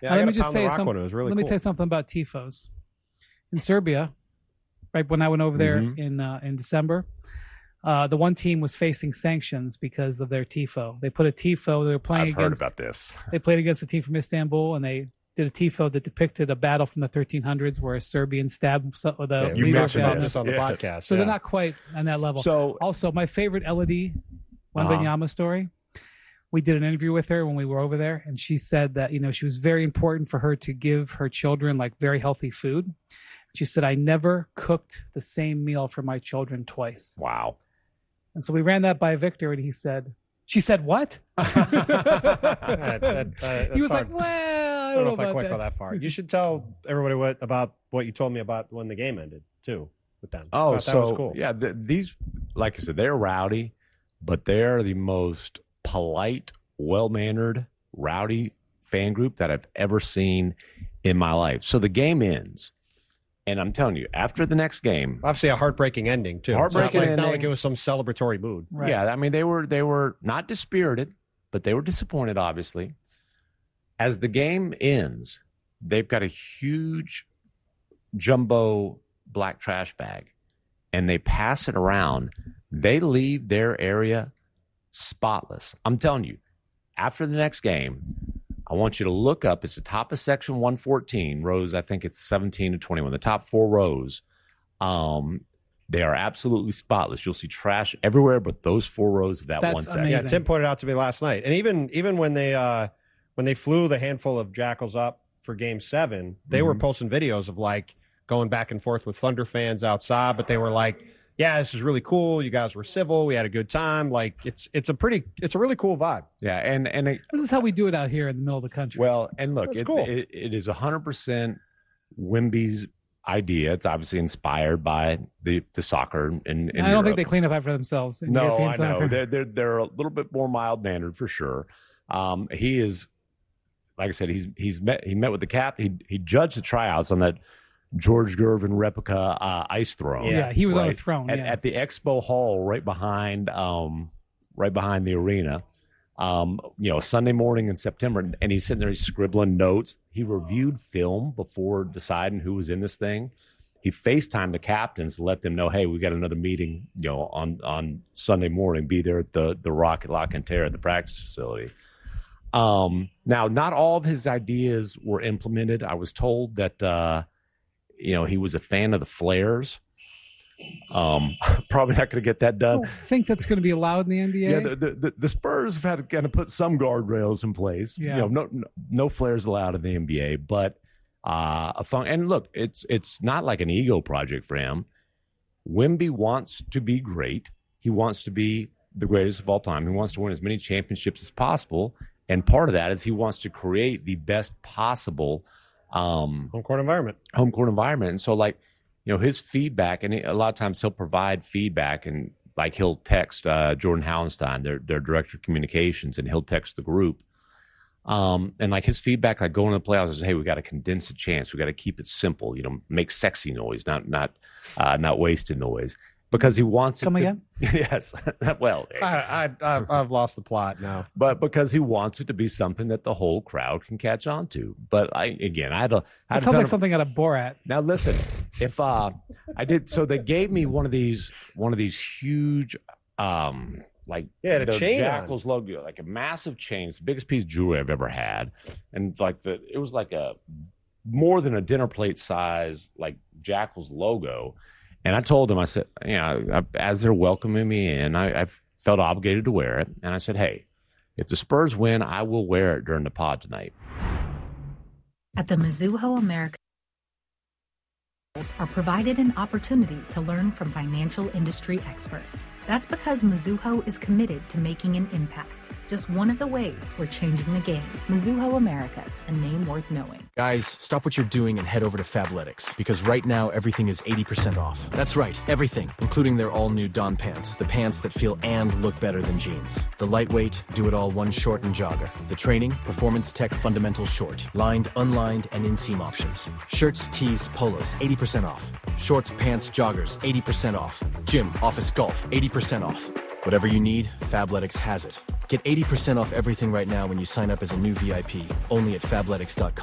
Yeah, let me just say something. It was really let me cool. tell you something about tifos in Serbia. Right when I went over there in December, the one team was facing sanctions because of their tifo. They put a tifo. They were playing I've against. heard about this. They played against a team from Istanbul, and they did a tifo that depicted a battle from the 1300s where a Serbian stabbed the You leader. mentioned this on the Yes. podcast. So they're not quite on that level. So Also, my favorite Elodie Wembanyama story. We did an interview with her when we were over there, and she said that she was very important for her to give her children like very healthy food. She said, "I never cooked the same meal for my children twice." wow. And so we ran that by Victor, and she said, "What?" He was like, "Well, I don't know if I about quite that." go that far. You should tell everybody about what you told me about when the game ended too with them. Oh, that was cool. yeah, these, like I said, they're rowdy, but they're the most polite, well-mannered, rowdy fan group that I've ever seen in my life. So the game ends. And I'm telling you, after the next game, Obviously, a heartbreaking ending too. Heartbreaking Not ending. like it was some celebratory mood. Right. yeah, I mean they were not dispirited, but they were disappointed, obviously. As the game ends, they've got a huge jumbo black trash bag, and they pass it around. They leave their area spotless. I'm telling you, after the next game, I want you to look up. It's the top of section 114, rows, I think it's 17 to 21, the top 4 rows. They are absolutely spotless. You'll see trash everywhere but those 4 rows of that That's one section. amazing. Yeah, Tim pointed out to me last night, and even when they flew the handful of Jackals up for Game 7, they were posting videos of like going back and forth with Thunder fans outside, but they were like, "Yeah, this is really cool. You guys were civil. We had a good time." Like it's a really cool vibe. Yeah, and This is how we do it out here in the middle of the country. well, and look, That's cool. it is 100% Wimby's idea. It's obviously inspired by the soccer in I don't think Europe. they clean up after themselves. In No, European I know soccer. they're a little bit more mild mannered for sure. He is, like I said, he met with the cap. He judged the tryouts on that George Gervin replica ice throne. Yeah, he was on a throne at the Expo Hall, right behind the arena. Sunday morning in September, and he's sitting there, he's scribbling notes. He reviewed film before deciding who was in this thing. He FaceTimed the captains to let them know, hey, we got another meeting, on Sunday morning. Be there at the Rocket Lock and Terra at the practice facility. Now, not all of his ideas were implemented. I was told that he was a fan of the flares. Probably not going to get that I done. don't think that's going to be allowed in the NBA. Yeah, the Spurs have had to kind of put some guardrails in place. Yeah. No flares allowed in the NBA, but a fun. And look, it's not like an ego project for him. Wemby wants to be great. He wants to be the greatest of all time. He wants to win as many championships as possible, and part of that is he wants to create the best possible Home court environment. And so, his feedback, and a lot of times he'll provide feedback, and like he'll text Jordan Hallenstein, their director of communications, and he'll text the group. And like his feedback, like going to the playoffs, is, hey, we got to condense the chance. We got to keep it simple. Make sexy noise, not wasted noise, because he wants it Come to. again? Yes. Well, I've lost the plot now. but because he wants it to be something that the whole crowd can catch on to. But I had It a sounds ton like of- something out of Borat. Now listen, if I did, so they gave me one of these huge, the chain Jackals logo, like a massive chain. It's the biggest piece of jewelry I've ever had, and it was like a more than a dinner plate size, like Jackals logo. And I told them, I said, as they're welcoming me in, I felt obligated to wear it, and I said, hey, if the Spurs win, I will wear it during the pod tonight. At the Mizuho Americas are provided an opportunity to learn from financial industry experts. That's because Mizuho is committed to making an impact. Just one of the ways we're changing the game. Mizuho Americas, a name worth knowing. Guys, stop what you're doing and head over to Fabletics, because right now everything is 80% off. That's right, everything, including their all-new Dawn pant, the pants that feel and look better than jeans. The lightweight, do-it-all one short and jogger. The training, Performance Tech Fundamental Short, lined, unlined, and inseam options. Shirts, tees, polos, 80% off. Shorts, pants, joggers, 80% off. Gym, office, golf, 80% off. Whatever you need, Fabletics has it. Get 80% off everything right now when you sign up as a new VIP, only at Fabletics.com.